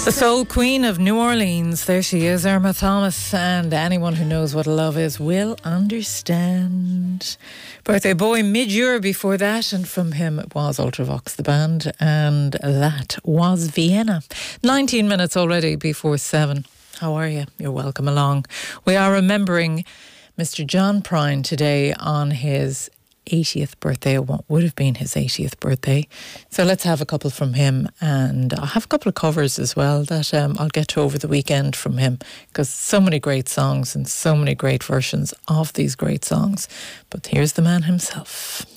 The soul queen of New Orleans, there she is, Irma Thomas, and anyone who knows what love is will understand. Birthday boy mid-year before that, and from him it was Ultravox the band, and that was Vienna. 19 minutes already before 7. How are you? You're welcome along. We are remembering Mr. John Prine today on his 80th birthday, or what would have been his 80th birthday. So let's have a couple from him, and I'll have a couple of covers as well that I'll get to over the weekend from him, because so many great songs and so many great versions of these great songs. But here's the man himself.